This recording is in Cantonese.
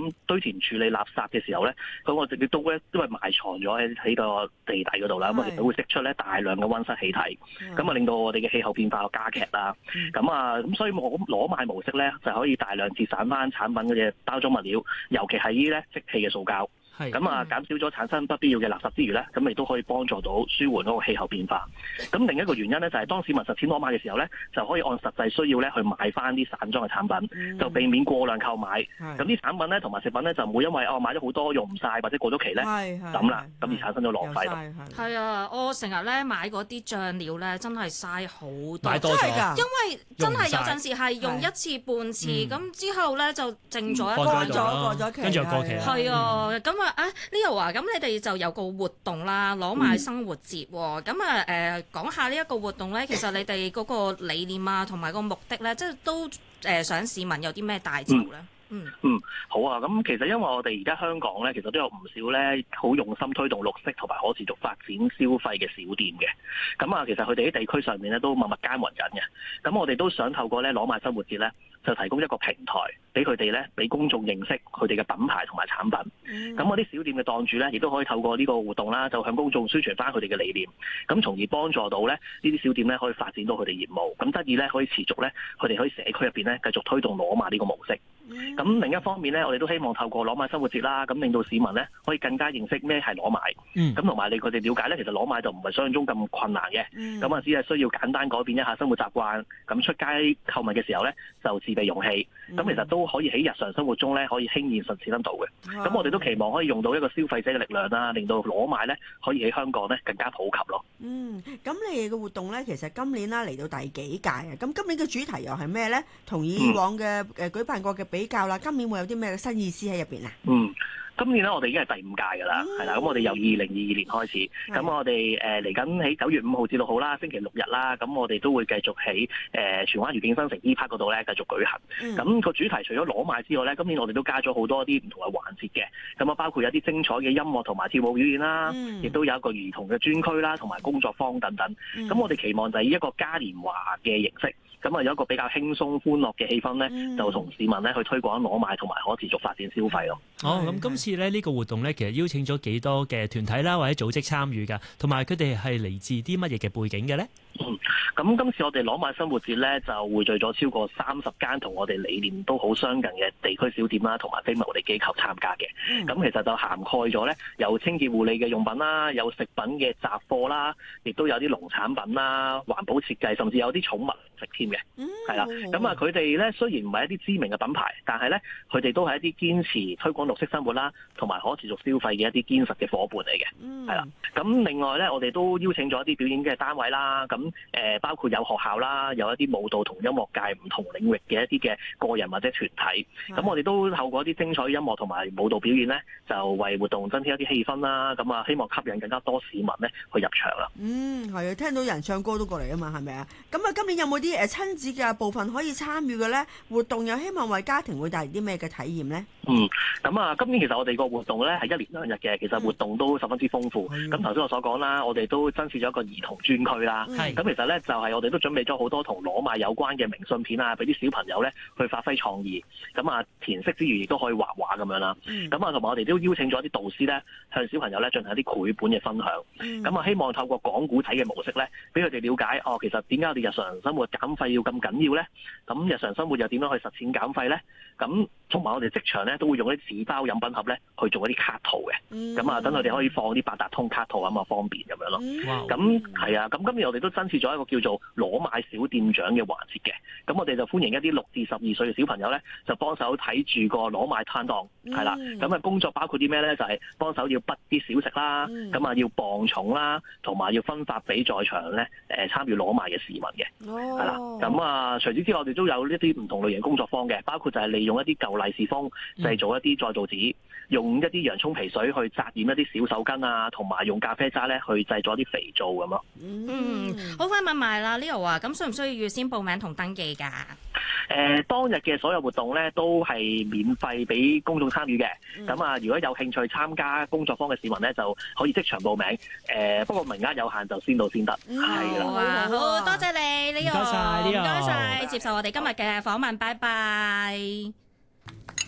咁堆填處理垃圾嘅時候咧，咁我哋亦都因為埋藏咗喺個地底嗰度啦，咁我哋會釋出咧大量嘅溫室氣體，咁啊令到我哋嘅氣候變化加劇啦。咁所以我裸買模式咧就可以大量節省翻產品嗰啲包裝物料，尤其係呢啲咧即棄嘅塑膠。咁減少咗產生不必要嘅垃圾之餘咧，咁亦都可以幫助到舒緩嗰個氣候變化。咁另一個原因咧，就係當市民實踐裸買嘅時候咧，就可以按實際需要咧去買翻啲散裝嘅產品，就避免過量購買。咁啲產品咧同埋食品咧就唔會因為買咗好多用唔晒或者過咗期咧抌啦，咁而產生咗浪費咯。 係啊，我成日咧買嗰啲醬料咧，真係嘥好多， 買多咗， 因為真係有陣時係用一次半次，咁之後咧就剩咗一個過咗期，跟住又過期。 係啊，咁Leo 啊，咁你哋就有個活動啦，裸買生活節喎。咁講下呢一個活動咧，其實你哋嗰個理念啊，同埋個目的咧，即係都想市民有啲咩帶頭咧？ 好啊。咁其實因為我哋而家香港咧，其實都有唔少咧好用心推動綠色同埋可持續發展消費嘅小店嘅。咁其實佢哋喺地區上面咧都默默耕耘緊嘅。咁我哋都想透過咧裸買生活節咧，就提供一個平台俾佢哋咧，俾公眾認識佢哋嘅品牌同埋產品。咁嗰啲小店嘅檔主咧，亦都可以透過呢個活動啦，就向公眾宣傳翻佢哋嘅理念，咁從而幫助到咧呢啲小店咧可以發展到佢哋業務，咁得以咧可以持續咧佢哋喺社區入邊咧繼續推動裸買呢個模式。咁另一方面咧，我哋都希望透過裸買生活節啦，咁令到市民咧可以更加認識咩係裸買，咁同埋令佢哋了解咧，其實裸買就唔係想象中咁困難嘅，咁只係需要簡單改變一下生活習慣，咁出街購物嘅時候咧就自備容器，咁其實都可以喺日常生活中咧可以輕易實踐得到嘅。咁我哋都期望可以用到一個消費者嘅力量啦，令到裸買咧可以喺香港咧更加普及咯。 咁你哋嘅活動咧，其實今年啦嚟到第幾屆啊？咁今年嘅主題又係咩咧？同以往嘅舉辦過嘅比較啦，今年會有啲咩新意思喺入邊啊？ 今年咧，我哋已經係第5屆㗎啦，係啦。咁我哋由2022年開始，咁我哋嚟緊喺9月5號至6號啦，星期6日啦，咁我哋都會繼續喺荃灣愉景新城 E Park 嗰度咧繼續舉行。咁個主題除咗裸買之外咧，今年我哋都加咗好多啲唔同嘅環節嘅，咁包括有啲精彩嘅音樂同埋跳舞表演啦，亦都有一個兒童嘅專區啦，同埋工作坊等等。咁我哋期望就係以一個嘉年華嘅形式。咁有一個比較輕鬆歡樂嘅氣氛咧，就同市民咧去推廣裸買同埋可持續發展消費咯。 咁今次咧呢個活動咧，其實邀請咗幾多嘅團體啦，或者組織參與㗎，同埋佢哋係嚟自啲乜嘢嘅背景嘅咧？ 咁今次我哋裸買生活節咧就匯聚咗超過30間同我哋理念都好相近嘅地區小店啦，同埋非牟利機構參加嘅。咁其實就涵蓋咗咧有清潔護理嘅用品啦，有食品嘅雜貨啦，亦都有啲農產品啦、環保設計，甚至有啲寵物食添嘅。係啦，咁佢哋咧雖然唔係一啲知名嘅品牌，但係咧佢哋都係一啲堅持推廣綠色生活啦，同埋可持續消費嘅一啲堅實嘅夥伴嚟嘅。係啦，咁另外咧我哋都邀請咗一啲表演嘅單位啦，咁包括有學校啦，有一啲舞蹈同音樂界唔同領域嘅一啲嘅個人或者團體，咁我哋都透過一啲精彩音樂同埋舞蹈表演咧，就為活動增添一啲氣氛啦，咁希望吸引更加多市民咧去入場啦。 係啊，聽到人唱歌都過嚟啊嘛，係咪啊？咁今年有冇啲親子嘅部分可以參與嘅咧？活動又希望為家庭會帶嚟啲咩嘅體驗咧？ 今年其實我哋個活動咧係1連2日嘅，其實活動都十分之豐富。咁頭先我所講啦，我哋都增設咗一個兒童專區啦。咁其實咧就係我哋都準備咗好多同裸買有關嘅明信片啊，俾啲小朋友咧去發揮創意。填色之餘亦都可以畫畫咁樣啦。同埋我哋都邀請咗一啲導師咧，向小朋友咧進行一啲繪本嘅分享。希望透過講古仔嘅模式咧，俾佢哋了解其實點解我哋日常生活減費要咁緊要咧？咁日常生活又點樣去實踐減費咧？咁同埋我哋職場咧都會用啲紙包飲品盒咧去做一啲卡套嘅。等佢哋可以放啲八達通卡套咁方便咁樣咯。咁係啊，咁今年我哋都增設咗一個叫做裸買小店長嘅環節嘅。咁我哋就歡迎一啲6至12歲嘅小朋友咧，就幫手睇住個裸買攤檔，係啦。咁工作包括啲咩咧？就係幫手要滗啲小食啦，要磅重啦，同埋要分發俾在場咧參與裸買嘅市民嘅。係啦。除此之外，我哋都有一啲唔同類型工作坊嘅，包括就係利用一啲舊利是封製造一啲再造紙，用一啲洋葱皮水去紮染一啲小手巾啊，同埋用咖啡渣咧去製作一啲肥皂咁咯。 好快問埋啦 ，Leo 啊，咁需唔需要預先報名同登記㗎？ 當日嘅所有活動咧都係免費俾公眾參與嘅。如果有興趣參加工作坊嘅市民咧，就可以即場報名。不過名額有限，就先到先得。係啦。 好多謝你 ，Leo。 唔該晒，Leo。 唔該晒，接受我哋今日嘅訪問，拜拜。